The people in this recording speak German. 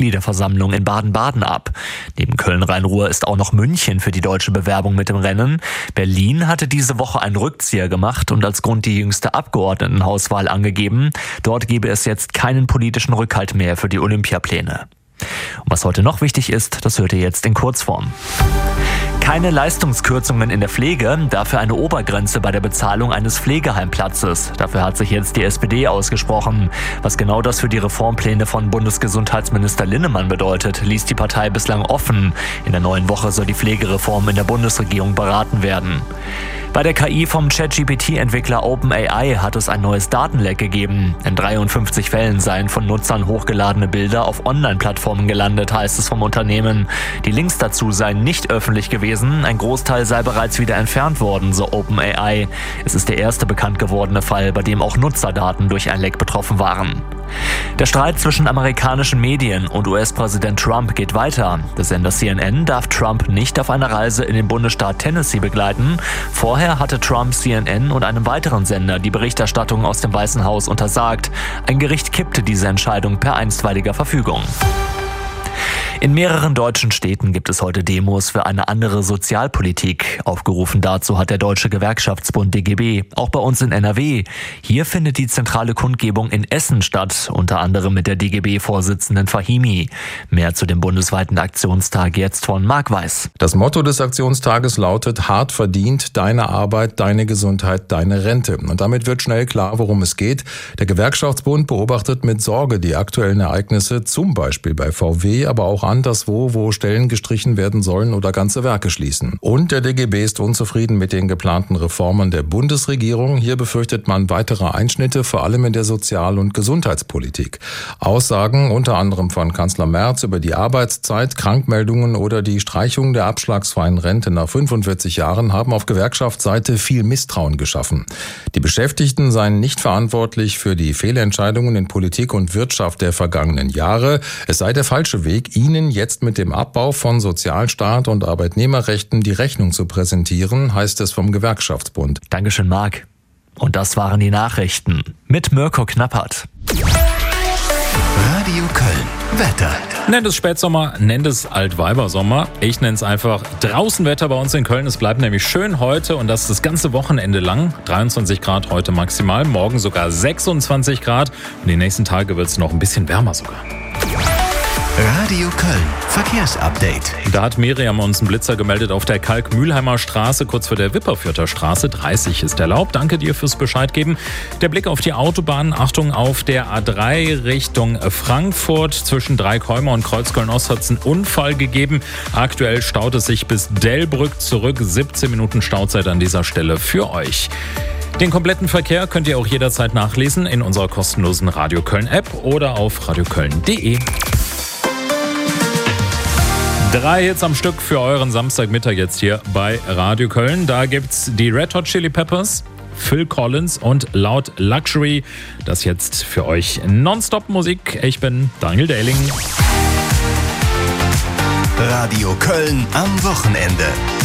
Mitgliederversammlung in Baden-Baden ab. Neben Köln-Rhein-Ruhr ist auch noch München für die deutsche Bewerbung mit im Rennen. Berlin hatte diese Woche einen Rückzieher gemacht und als Grund die jüngste Abgeordnetenhauswahl angegeben. Dort gebe es jetzt keinen politischen Rückhalt mehr für die Olympiapläne. Und was heute noch wichtig ist, das hört ihr jetzt in Kurzform. Keine Leistungskürzungen in der Pflege, dafür eine Obergrenze bei der Bezahlung eines Pflegeheimplatzes. Dafür hat sich jetzt die SPD ausgesprochen. Was genau das für die Reformpläne von Bundesgesundheitsminister Linnemann bedeutet, ließ die Partei bislang offen. In der neuen Woche soll die Pflegereform in der Bundesregierung beraten werden. Bei der KI vom ChatGPT-Entwickler OpenAI hat es ein neues Datenleck gegeben. In 53 Fällen seien von Nutzern hochgeladene Bilder auf Online-Plattformen gelandet, heißt es vom Unternehmen. Die Links dazu seien nicht öffentlich gewesen, ein Großteil sei bereits wieder entfernt worden, so OpenAI. Es ist der erste bekannt gewordene Fall, bei dem auch Nutzerdaten durch ein Leck betroffen waren. Der Streit zwischen amerikanischen Medien und US-Präsident Trump geht weiter. Der Sender CNN darf Trump nicht auf einer Reise in den Bundesstaat Tennessee begleiten. Vorher hatte Trump CNN und einem weiteren Sender die Berichterstattung aus dem Weißen Haus untersagt. Ein Gericht kippte diese Entscheidung per einstweiliger Verfügung. In mehreren deutschen Städten gibt es heute Demos für eine andere Sozialpolitik. Aufgerufen dazu hat der Deutsche Gewerkschaftsbund DGB, auch bei uns in NRW. Hier findet die zentrale Kundgebung in Essen statt, unter anderem mit der DGB-Vorsitzenden Fahimi. Mehr zu dem bundesweiten Aktionstag jetzt von Marc Weiß. Das Motto des Aktionstages lautet: hart verdient, deine Arbeit, deine Gesundheit, deine Rente. Und damit wird schnell klar, worum es geht. Der Gewerkschaftsbund beobachtet mit Sorge die aktuellen Ereignisse, zum Beispiel bei VW, aber auch anderswo, wo Stellen gestrichen werden sollen oder ganze Werke schließen. Und der DGB ist unzufrieden mit den geplanten Reformen der Bundesregierung. Hier befürchtet man weitere Einschnitte, vor allem in der Sozial- und Gesundheitspolitik. Aussagen unter anderem von Kanzler Merz über die Arbeitszeit, Krankmeldungen oder die Streichung der abschlagsfreien Rente nach 45 Jahren haben auf Gewerkschaftsseite viel Misstrauen geschaffen. Die Beschäftigten seien nicht verantwortlich für die Fehlentscheidungen in Politik und Wirtschaft der vergangenen Jahre. Es sei der falsche Weg, ihnen jetzt mit dem Abbau von Sozialstaat und Arbeitnehmerrechten die Rechnung zu präsentieren, heißt es vom Gewerkschaftsbund. Dankeschön, Marc. Und das waren die Nachrichten mit Mirko Knappert. Radio Köln. Wetter. Nennt es Spätsommer, nennt es Altweibersommer. Ich nenne es einfach Draußenwetter bei uns in Köln. Es bleibt nämlich schön heute und das ganze Wochenende lang. 23 Grad heute maximal, morgen sogar 26 Grad. Und die nächsten Tage wird es noch ein bisschen wärmer sogar. Radio Köln. Verkehrsupdate. Da hat Miriam uns einen Blitzer gemeldet auf der Kalk-Mühlheimer Straße, kurz vor der Wipperfürther Straße. 30 ist erlaubt. Danke dir fürs Bescheid geben. Der Blick auf die Autobahn. Achtung, auf der A3 Richtung Frankfurt. Zwischen Dreikäumer und Kreuzköln-Ost hat es einen Unfall gegeben. Aktuell staut es sich bis Delbrück zurück. 17 Minuten Stauzeit an dieser Stelle für euch. Den kompletten Verkehr könnt ihr auch jederzeit nachlesen in unserer kostenlosen Radio Köln App oder auf radioköln.de. 3 Hits am Stück für euren Samstagmittag jetzt hier bei Radio Köln. Da gibt's die Red Hot Chili Peppers, Phil Collins und Loud Luxury. Das jetzt für euch Nonstop-Musik. Ich bin Daniel Dehling. Radio Köln am Wochenende.